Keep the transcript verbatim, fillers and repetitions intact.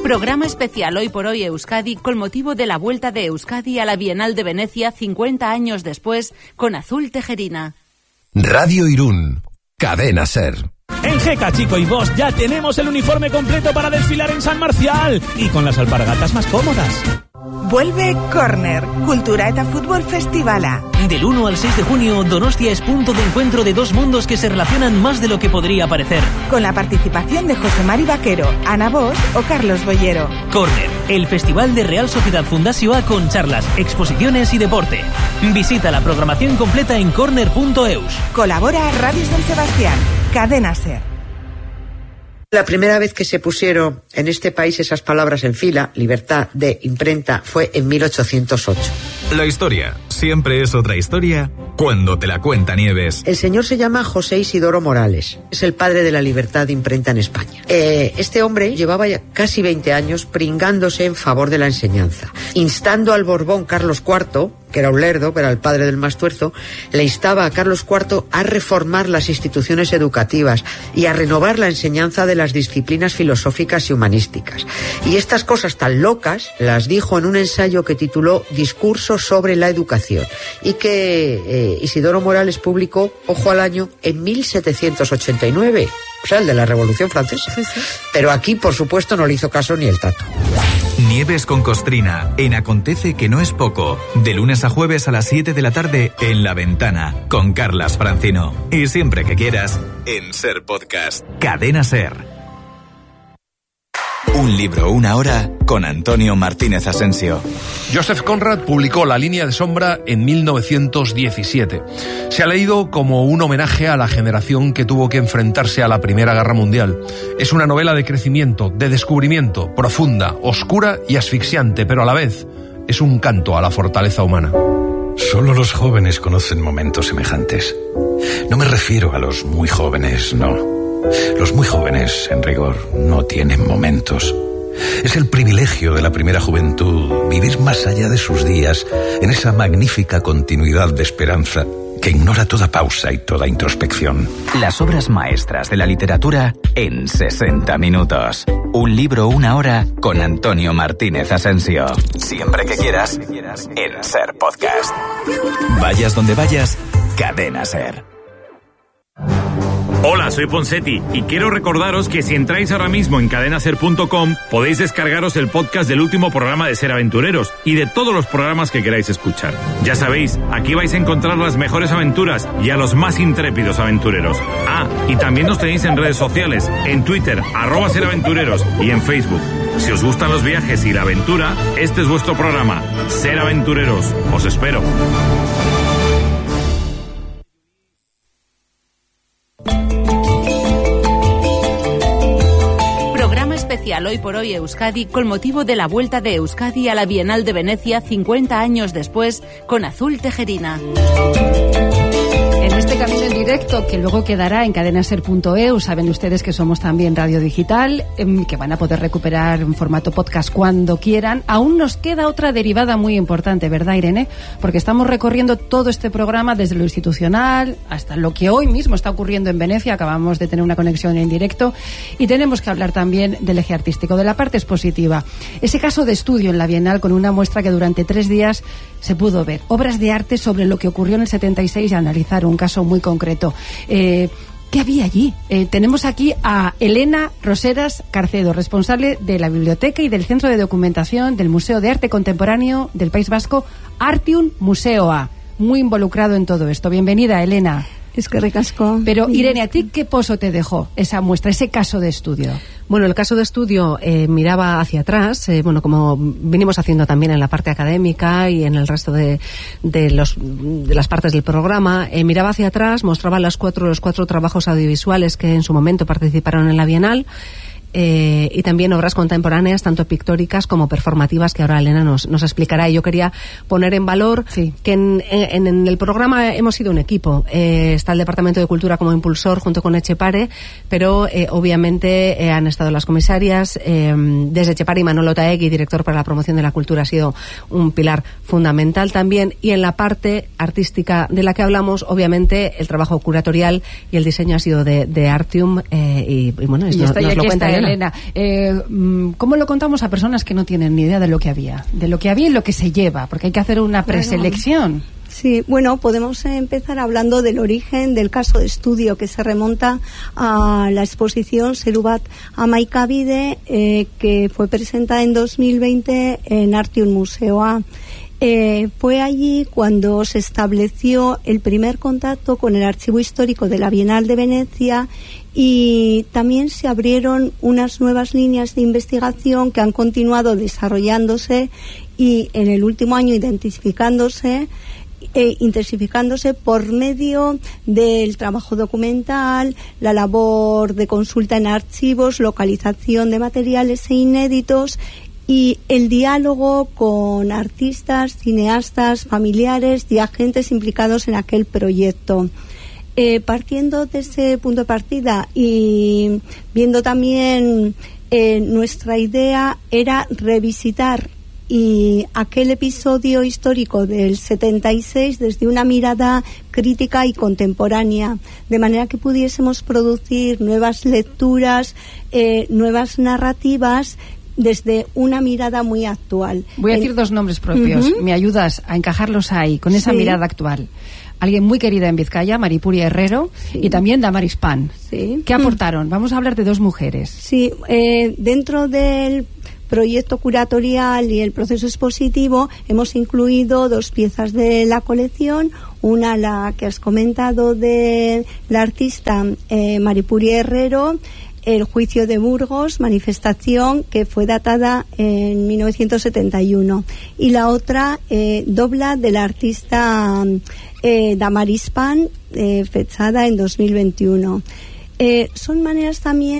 Programa especial Hoy por Hoy Euskadi con motivo de la vuelta de Euskadi a la Bienal de Venecia cincuenta años después con Azul Tejerina. Radio Irún, Cadena SER. En Jeca, Chico y Bosch ya tenemos el uniforme completo para desfilar en San Marcial y con las alpargatas más cómodas. Vuelve Corner, Cultura eta Fútbol Festivala. Del uno al seis de junio, Donostia es punto de encuentro de dos mundos que se relacionan más de lo que podría parecer. Con la participación de José Mari Vaquero, Ana Bosch o Carlos Bollero. Corner, el festival de Real Sociedad Fundació A con charlas, exposiciones y deporte. Visita la programación completa en corner punto eus. Colabora Radio San Sebastián, Cadena SER. La primera vez que se pusieron en este país esas palabras en fila, libertad de imprenta, fue en mil ochocientos ocho. La historia siempre es otra historia cuando te la cuenta Nieves. El señor se llama José Isidoro Morales. Es el padre de la libertad de imprenta en España. Eh, este hombre llevaba ya casi veinte años pringándose en favor de la enseñanza, instando al Borbón Carlos cuarto, que era un lerdo, que era el padre del más tuerzo, le instaba a Carlos cuarto a reformar las instituciones educativas y a renovar la enseñanza de las disciplinas filosóficas y humanísticas. Y estas cosas tan locas las dijo en un ensayo que tituló Discurso sobre la educación y que eh, Isidoro Morales publicó, ojo al año, en mil setecientos ochenta y nueve, o sea, el de la Revolución Francesa. Sí, sí. Pero aquí, por supuesto, no le hizo caso ni el tato. Nieves con Costrina, en Acontece que no es poco, de lunes a jueves a las siete de la tarde en La Ventana, con Carlas Francino. Y siempre que quieras, en SER Podcast. Cadena SER. Un libro, una hora, con Antonio Martínez Asensio. Joseph Conrad publicó La línea de sombra en mil novecientos diecisiete. Se ha leído como un homenaje a la generación que tuvo que enfrentarse a la Primera Guerra Mundial. Es una novela de crecimiento, de descubrimiento, profunda, oscura y asfixiante, pero a la vez es un canto a la fortaleza humana. Solo los jóvenes conocen momentos semejantes. No me refiero a los muy jóvenes, no. Los muy jóvenes, en rigor, no tienen momentos. Es el privilegio de la primera juventud vivir más allá de sus días en esa magnífica continuidad de esperanza que ignora toda pausa y toda introspección. Las obras maestras de la literatura en sesenta minutos. Un libro, una hora, con Antonio Martínez Asensio. Siempre que quieras, en SER Podcast. Vayas donde vayas, Cadena SER. Hola, soy Ponsetti y quiero recordaros que si entráis ahora mismo en cadena ser punto com podéis descargaros el podcast del último programa de Ser Aventureros y de todos los programas que queráis escuchar. Ya sabéis, aquí vais a encontrar las mejores aventuras y a los más intrépidos aventureros. Ah, y también nos tenéis en redes sociales, en Twitter, arroba Ser Aventureros y en Facebook. Si os gustan los viajes y la aventura, este es vuestro programa, Ser Aventureros. Os espero. Especial Hoy por Hoy Euskadi con motivo de la vuelta de Euskadi a la Bienal de Venecia cincuenta años después con Azul Tejerina. En este camino en directo, que luego quedará en cadena ser punto e u, saben ustedes que somos también radio digital, que van a poder recuperar en formato podcast cuando quieran. Aún nos queda otra derivada muy importante, ¿verdad, Irene? Porque estamos recorriendo todo este programa desde lo institucional hasta lo que hoy mismo está ocurriendo en Venecia. Acabamos de tener una conexión en directo y tenemos que hablar también del eje artístico, de la parte expositiva. Ese caso de estudio en la Bienal con una muestra que durante tres días se pudo ver. Obras de arte sobre lo que ocurrió en el setenta y seis y analizar un caso muy concreto. Eh, ¿Qué había allí? Eh, tenemos aquí a Elena Roseras Carcedo, responsable de la biblioteca y del Centro de Documentación del Museo de Arte Contemporáneo del País Vasco, Artium Museoa, muy involucrado en todo esto. Bienvenida, Elena. Es que recasco. Pero, Irene, ¿a ti qué pozo te dejó esa muestra, ese caso de estudio? Bueno, el caso de estudio eh, miraba hacia atrás, eh, bueno, como venimos haciendo también en la parte académica y en el resto de, de, los, de las partes del programa, eh, miraba hacia atrás, mostraba las cuatro, los cuatro trabajos audiovisuales que en su momento participaron en la Bienal. Eh, y también obras contemporáneas, tanto pictóricas como performativas, que ahora Elena nos, nos explicará. Y yo quería poner en valor sí. que en, en, en el programa hemos sido un equipo. Eh, está el Departamento de Cultura como impulsor junto con Etxepare, pero eh, obviamente eh, han estado las comisarias. Eh, desde Etxepare, Manolo Taegui, director para la promoción de la cultura, ha sido un pilar fundamental también. Y en la parte artística de la que hablamos, obviamente el trabajo curatorial y el diseño ha sido de, de Artium. Eh, y, y bueno, esto nos, nos lo cuenta Elena. Elena. Eh, ¿Cómo lo contamos a personas que no tienen ni idea de lo que había? De lo que había y lo que se lleva, porque hay que hacer una preselección. Bueno, sí, bueno, podemos empezar hablando del origen del caso de estudio, que se remonta a la exposición Zerubat Amaikabide, eh, que fue presentada en dos mil veinte en Artium Museoa. Eh, fue allí cuando se estableció el primer contacto con el archivo histórico de la Bienal de Venecia, y también se abrieron unas nuevas líneas de investigación que han continuado desarrollándose y en el último año identificándose e intensificándose por medio del trabajo documental, la labor de consulta en archivos, localización de materiales e inéditos y el diálogo con artistas, cineastas, familiares y agentes implicados en aquel proyecto. Eh, partiendo de ese punto de partida y viendo también eh, nuestra idea era revisitar y aquel episodio histórico del setenta y seis desde una mirada crítica y contemporánea, de manera que pudiésemos producir nuevas lecturas, eh, nuevas narrativas desde una mirada muy actual. Voy a decir dos nombres propios. Uh-huh. ¿Me ayudas a encajarlos ahí, con esa sí. mirada actual? Alguien muy querida en Vizcaya, Maripuri Herrero, sí. y también Damaris Pan. Sí. ¿Qué aportaron? Vamos a hablar de dos mujeres. Sí, eh, dentro del proyecto curatorial y el proceso expositivo hemos incluido dos piezas de la colección. Una, la que has comentado, de la artista eh, Maripuri Herrero, El juicio de Burgos, manifestación que fue datada en mil novecientos setenta y uno, y la otra, eh, Dobla, de la artista eh, Damaris Pan, eh, fechada en dos mil veintiuno. Eh, son maneras también